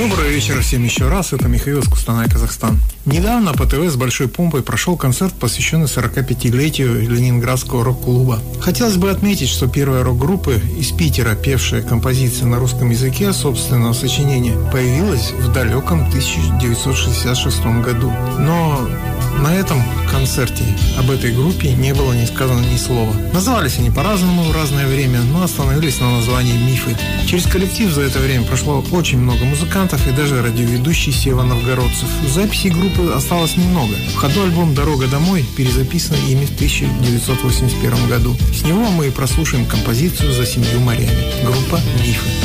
Добрый вечер всем еще раз, это Михаил из Кустанай, Казахстан. Недавно по ТВ с большой помпой прошел концерт, посвященный 45-летию Ленинградского рок-клуба. Хотелось бы отметить, что первая рок-группа из Питера, певшая композиции на русском языке собственного сочинения, появилась в далеком 1966 году. Но на этом концерте об этой группе не было ни сказано ни слова. Назывались они по-разному в разное время, но остановились на названии «Мифы». Через коллектив за это время прошло очень много музыкантов и даже радиоведущий Сева Новгородцев. Записей группы осталось немного. В ходу альбом «Дорога домой» перезаписан ими в 1981 году. С него мы и прослушаем композицию «За 7 морями». Группа «Мифы».